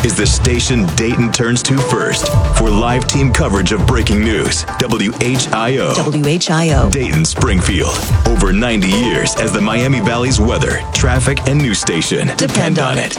is the station Dayton turns to first for live team coverage of breaking news. WHIO. WHIO. Dayton, Springfield. Over 90 years as the Miami Valley's weather, traffic, and news station. Depend on it.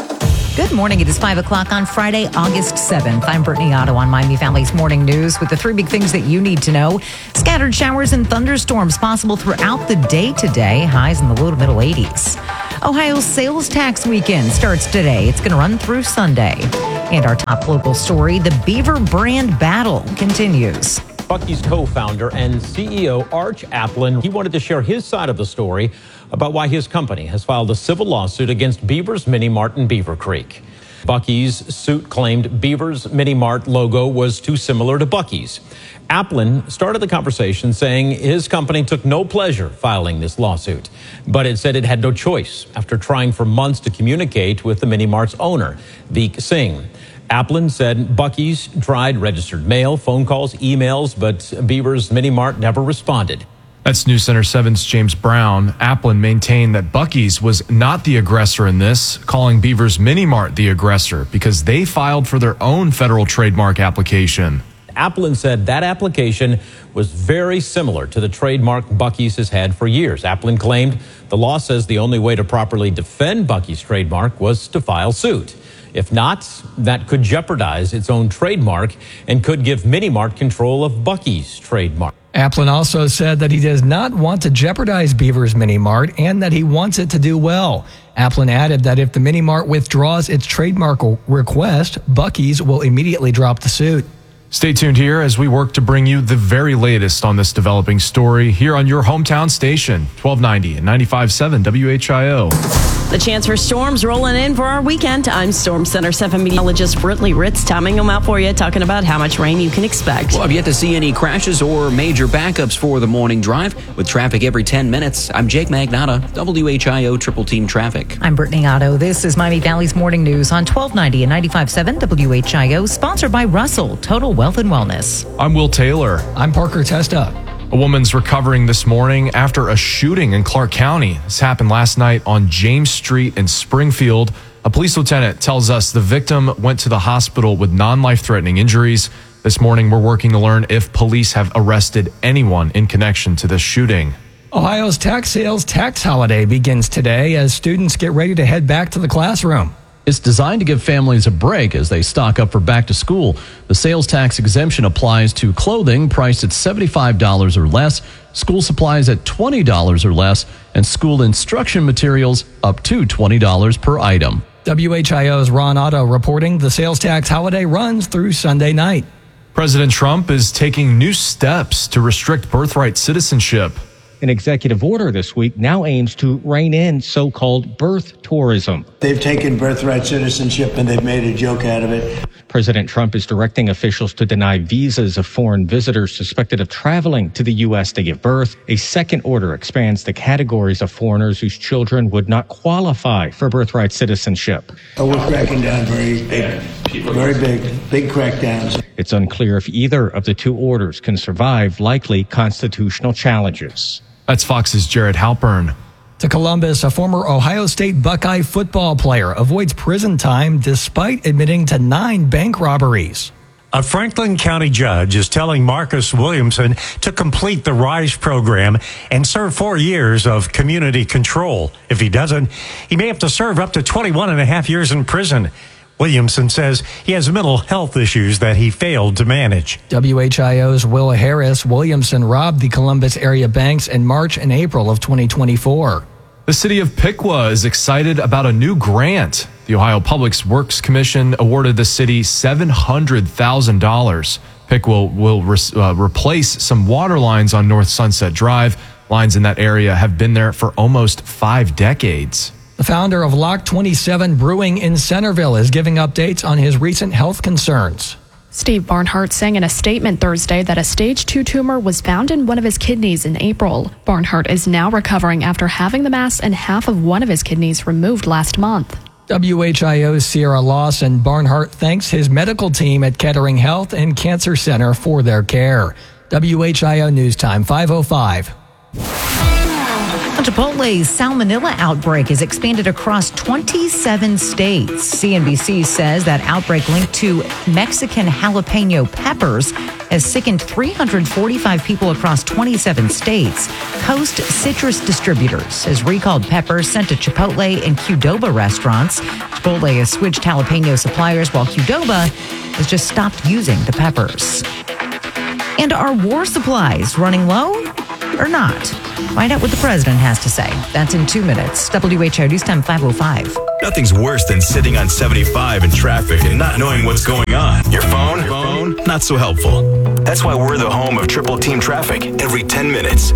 Good morning. It is 5 o'clock on Friday, August 7th. I'm Brittany Otto on Miami Valley's Morning News with the three big things that you need to know. Scattered showers and thunderstorms possible throughout the day today. Highs in the low to middle 80s. Ohio's sales tax weekend starts today. It's going to run through Sunday. And our top local story, the Beaver brand battle continues. Buc-ee's co-founder and CEO Arch Applin, he wanted to share his side of the story about why his company has filed a civil lawsuit against Beaver's Mini Mart in Beaver Creek. Buc-ee's suit claimed Beaver's Mini Mart logo was too similar to Buc-ee's. Applin started the conversation saying his company took no pleasure filing this lawsuit, but it said it had no choice after trying for months to communicate with the Mini Mart's owner, Veek Singh. Applin said Buc-ee's tried registered mail, phone calls, emails, but Beaver's Mini Mart never responded. That's News Center 7's James Brown. Applin maintained that Buc-ee's was not the aggressor in this, calling Beaver's Mini Mart the aggressor because they filed for their own federal trademark application. Applin said that application was very similar to the trademark Buc-ee's has had for years. Applin claimed the law says the only way to properly defend Buc-ee's trademark was to file suit. If not, that could jeopardize its own trademark and could give Mini Mart control of Buc-ee's trademark. Applin also said that he does not want to jeopardize Beaver's Mini Mart and that he wants it to do well. Applin added that if the Mini Mart withdraws its trademark request, Buc-ee's will immediately drop the suit. Stay tuned here as we work to bring you the very latest on this developing story here on your hometown station, 1290 and 95.7 WHIO. The chance for storms rolling in for our weekend. I'm Storm Center 7 meteorologist Brittany Ritz, timing them out for you, talking about how much rain you can expect. Well, I've yet to see any crashes or major backups for the morning drive with traffic every 10 minutes. I'm Jake Magnotta, WHIO Triple Team Traffic. I'm Brittany Otto. This is Miami Valley's Morning News on 1290 and 95.7 WHIO, sponsored by Russell, Total Wealth and Wellness. I'm Will Taylor. I'm Parker Testa. A woman's recovering this morning after a shooting in Clark County. This happened last night on James Street in Springfield. A police lieutenant tells us the victim went to the hospital with non-life-threatening injuries. This morning, we're working to learn if police have arrested anyone in connection to this shooting. Ohio's tax sales tax holiday begins today as students get ready to head back to the classroom. It's designed to give families a break as they stock up for back to school. The sales tax exemption applies to clothing priced at $75 or less, school supplies at $20 or less, and school instruction materials up to $20 per item. WHIO's Ron Otto reporting the sales tax holiday runs through Sunday night. President Trump is taking new steps to restrict birthright citizenship. An executive order this week now aims to rein in so-called birth tourism. They've taken birthright citizenship and they've made a joke out of it. President Trump is directing officials to deny visas of foreign visitors suspected of traveling to the U.S. to give birth. A second order expands the categories of foreigners whose children would not qualify for birthright citizenship. Oh, we're cracking down very big crackdowns. It's unclear if either of the two orders can survive likely constitutional challenges. That's Fox's Jared Halpern. To Columbus, a former Ohio State Buckeye football player avoids prison time despite admitting to 9 bank robberies. A Franklin County judge is telling Marcus Williamson to complete the RISE program and serve 4 years of community control. If he doesn't, he may have to serve up to 21 and a half years in prison. Williamson says he has mental health issues that he failed to manage. WHIO's Will Harris. Williamson robbed the Columbus area banks in March and April of 2024. The city of Piqua is excited about a new grant. The Ohio Public Works Commission awarded the city $700,000. Piqua will replace some water lines on North Sunset Drive. Lines in that area have been there for almost 5 decades. The founder of Lock 27 Brewing in Centerville is giving updates on his recent health concerns. Steve Barnhart sang in a statement Thursday that a stage 2 tumor was found in one of his kidneys in April. Barnhart is now recovering after having the mass and half of one of his kidneys removed last month. WHIO's Sierra Lawson. Barnhart thanks his medical team at Kettering Health and Cancer Center for their care. WHIO News Time 5:05. Chipotle's salmonella outbreak has expanded across 27 states. CNBC says that outbreak linked to Mexican jalapeno peppers has sickened 345 people across 27 states. Coast Citrus Distributors has recalled peppers sent to Chipotle and Qdoba restaurants. Chipotle has switched jalapeno suppliers while Qdoba has just stopped using the peppers. And are war supplies running low or not? Find out what the president has to say. That's in 2 minutes. WHO News Time 5:05. Nothing's worse than sitting on 75 in traffic and not knowing what's going on. Your phone? Not so helpful. That's why we're the home of Triple Team Traffic every 10 minutes.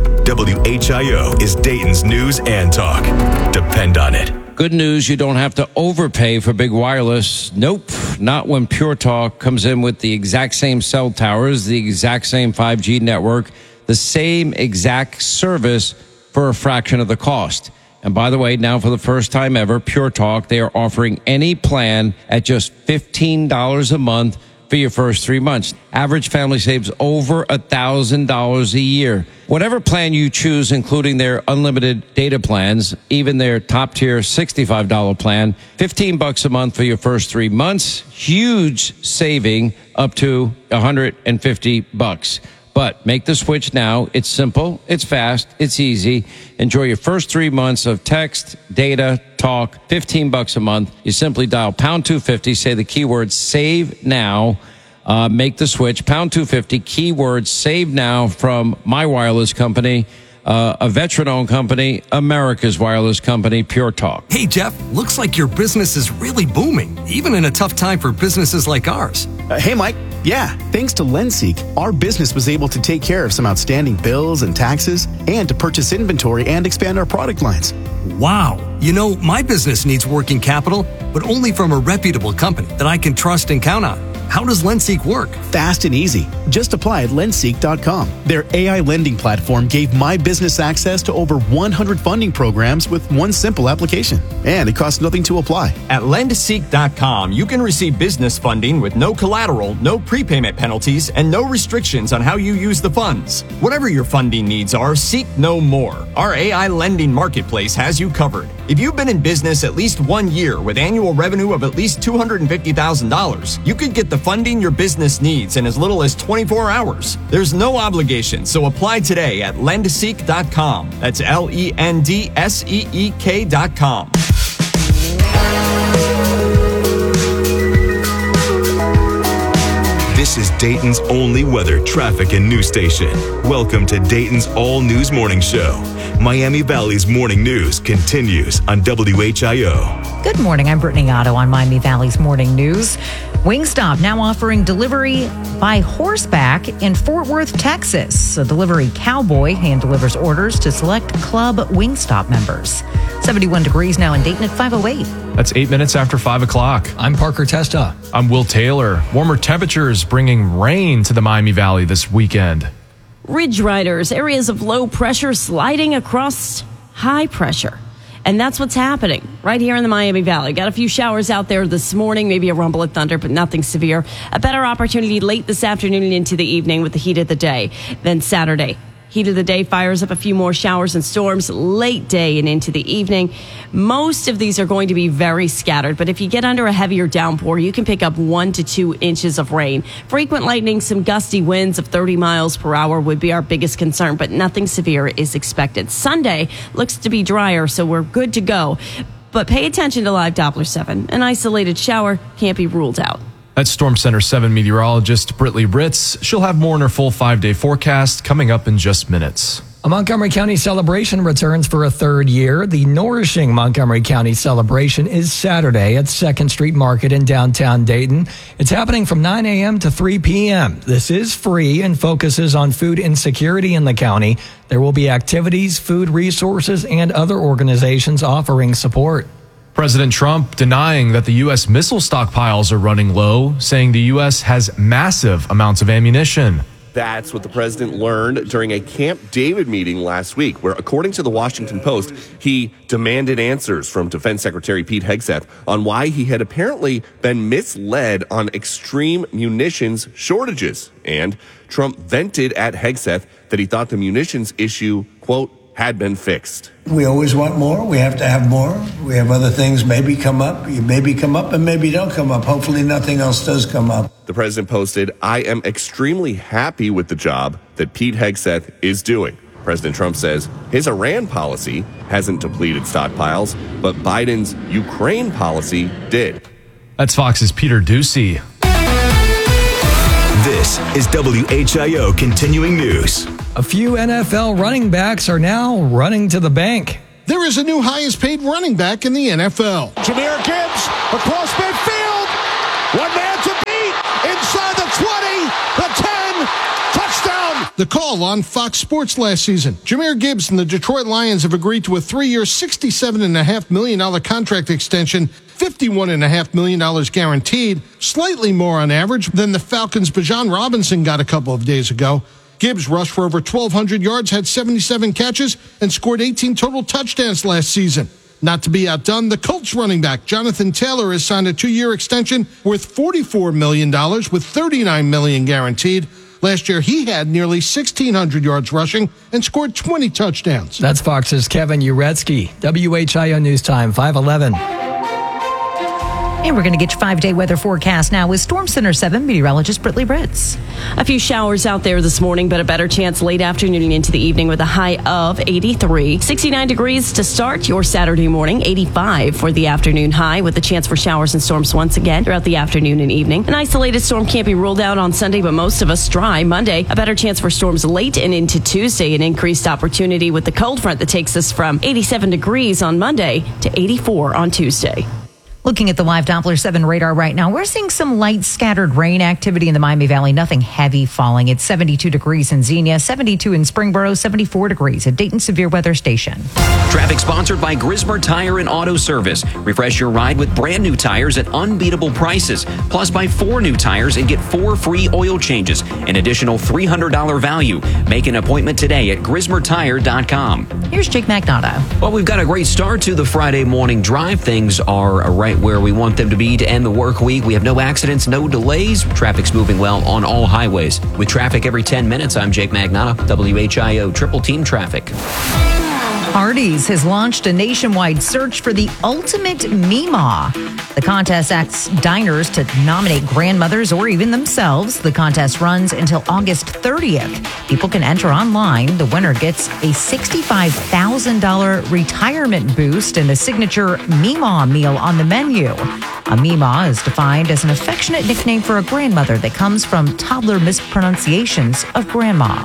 WHIO is Dayton's news and talk. Depend on it. Good news, you don't have to overpay for big wireless. Nope, not when Pure Talk comes in with the exact same cell towers, the exact same 5G network, the same exact service for a fraction of the cost. And by the way, now for the first time ever, Pure Talk, they are offering any plan at just $15 a month for your first 3 months. Average family saves over $1,000 a year. Whatever plan you choose, including their unlimited data plans, even their top tier $65 plan, $15 a month for your first 3 months. Huge saving up to $150. But make the switch now. It's simple, it's fast, it's easy. Enjoy your first 3 months of text, data, talk, $15 a month. You simply dial pound 250, say the keyword save now, make the switch, pound 250, keyword save now from my wireless company, a veteran-owned company, America's wireless company, Pure Talk. Hey, Jeff, looks like your business is really booming, even in a tough time for businesses like ours. Hey, Mike. Yeah, thanks to Lenseek, our business was able to take care of some outstanding bills and taxes and to purchase inventory and expand our product lines. Wow. You know, my business needs working capital, but only from a reputable company that I can trust and count on. How does Lenseek work? Fast and easy. Just apply at lenseek.com. Their AI lending platform gave my business access to over 100 funding programs with one simple application. And it costs nothing to apply. At lendseek.com, you can receive business funding with no collateral, no prepayment penalties, and no restrictions on how you use the funds. Whatever your funding needs are, seek no more. Our AI lending marketplace has you covered. If you've been in business at least 1 year with annual revenue of at least $250,000, you could get the funding your business needs in as little as 24 hours. There's no obligation, so apply today at lendseek.com. That's LENDSEEK.com. This is Dayton's only weather, traffic, and news station. Welcome to Dayton's All News Morning Show. Miami Valley's morning news continues on WHIO. Good morning. I'm Brittany Otto on Miami Valley's morning news. Wingstop now offering delivery by horseback in Fort Worth, Texas. A delivery cowboy hand delivers orders to select club Wingstop members. 71 degrees now in Dayton at 5:08. That's 8 minutes after 5 o'clock. I'm Parker Testa. I'm Will Taylor. Warmer temperatures bringing rain to the Miami Valley this weekend. Ridge riders, areas of low pressure sliding across high pressure. And that's what's happening right here in the Miami Valley. Got a few showers out there this morning, maybe a rumble of thunder, but nothing severe. A better opportunity late this afternoon and into the evening with the heat of the day. Then Saturday, heat of the day fires up a few more showers and storms late day and into the evening. Most of these are going to be very scattered, but if you get under a heavier downpour, you can pick up 1 to 2 inches of rain. Frequent lightning, some gusty winds of 30 miles per hour would be our biggest concern, but nothing severe is expected. Sunday looks to be drier, so we're good to go. But pay attention to live Doppler 7. An isolated shower can't be ruled out. That's Storm Center 7 meteorologist Brittany Ritz. She'll have more in her full 5-day forecast coming up in just minutes. A Montgomery County celebration returns for a third year. The Nourishing Montgomery County celebration is Saturday at 2nd Street Market in downtown Dayton. It's happening from 9 a.m. to 3 p.m. This is free and focuses on food insecurity in the county. There will be activities, food resources, and other organizations offering support. President Trump denying that the U.S. missile stockpiles are running low, saying the U.S. has massive amounts of ammunition. That's what the president learned during a Camp David meeting last week, where, according to the Washington Post, he demanded answers from Defense Secretary Pete Hegseth on why he had apparently been misled on extreme munitions shortages. And Trump vented at Hegseth that he thought the munitions issue, quote, had been fixed. We always want more. We have to have more. We have other things maybe come up. You maybe come up and maybe don't come up. Hopefully nothing else does come up. The president posted, "I am extremely happy with the job that Pete Hegseth is doing." President Trump says his Iran policy hasn't depleted stockpiles, but Biden's Ukraine policy did. That's Fox's Peter Ducey. This is WHIO Continuing News. A few NFL running backs are now running to the bank. There is a new highest paid running back in the NFL. Jahmyr Gibbs across midfield. One man to beat. Inside the 20, the 10. Touchdown. The call on Fox Sports last season. Jahmyr Gibbs and the Detroit Lions have agreed to a 3-year, $67.5 million contract extension, $51.5 million guaranteed, slightly more on average than the Falcons' Bijan Robinson got a couple of days ago. Gibbs rushed for over 1,200 yards, had 77 catches, and scored 18 total touchdowns last season. Not to be outdone, the Colts running back Jonathan Taylor has signed a 2-year extension worth $44 million with $39 million guaranteed. Last year, he had nearly 1,600 yards rushing and scored 20 touchdowns. That's Fox's Kevin Uretsky. WHIO News Time, 5:11. And we're going to get your 5-day weather forecast now with Storm Center 7 meteorologist Brittany Ritz. A few showers out there this morning, but a better chance late afternoon and into the evening with a high of 83. 69 degrees to start your Saturday morning, 85 for the afternoon high with a chance for showers and storms once again throughout the afternoon and evening. An isolated storm can't be ruled out on Sunday, but most of us dry. Monday, a better chance for storms late and into Tuesday. An increased opportunity with the cold front that takes us from 87 degrees on Monday to 84 on Tuesday. Looking at the live Doppler 7 radar right now, we're seeing some light scattered rain activity in the Miami Valley. Nothing heavy falling. It's 72 degrees in Xenia, 72 in Springboro, 74 degrees at Dayton Severe Weather Station. Traffic sponsored by Grismer Tire and Auto Service. Refresh your ride with brand new tires at unbeatable prices. Plus, buy 4 new tires and get 4 free oil changes. An additional $300 value. Make an appointment today at GrismerTire.com. Here's Jake Magnotta. Well, we've got a great start to the Friday morning drive. Things are right where we want them to be to end the work week. We have no accidents, no delays. Traffic's moving well on all highways. With traffic every 10 minutes, I'm Jake Magnotta, WHIO Triple Team Traffic. Hardee's has launched a nationwide search for the ultimate Meemaw. The contest asks diners to nominate grandmothers or even themselves. The contest runs until August 30th. People can enter online. The winner gets a $65,000 retirement boost and a signature Meemaw meal on the menu. A Meemaw is defined as an affectionate nickname for a grandmother that comes from toddler mispronunciations of grandma.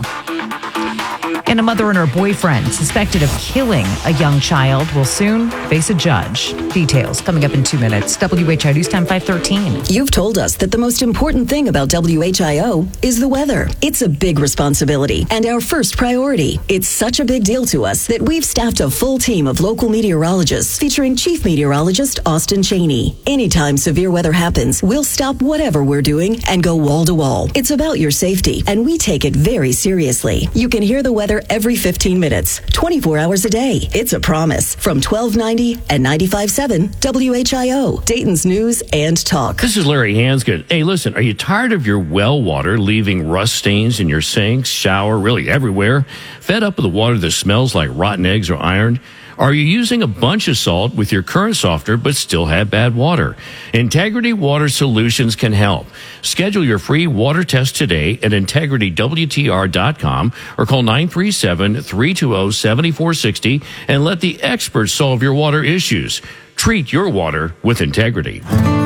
And a mother and her boyfriend suspected of killing a young child will soon face a judge. Details coming up in 2 minutes. WHIO News Time 5:13. You've told us that the most important thing about WHIO is the weather. It's a big responsibility and our first priority. It's such a big deal to us that we've staffed a full team of local meteorologists featuring Chief Meteorologist Austin Cheney. Anytime severe weather happens, we'll stop whatever we're doing and go wall to wall. It's about your safety, and we take it very seriously. You can hear the weather every 15 minutes, 24 hours a day. It's a promise. From 1290 and 95.7 WHIO, Dayton's News and Talk. This is Larry Hansgood. Hey, listen, are you tired of your well water leaving rust stains in your sinks, shower, really everywhere? Fed up with the water that smells like rotten eggs or iron? Are you using a bunch of salt with your current softener but still have bad water? Integrity Water Solutions can help. Schedule your free water test today at IntegrityWTR.com or call 937-320-7460 and let the experts solve your water issues. Treat your water with integrity.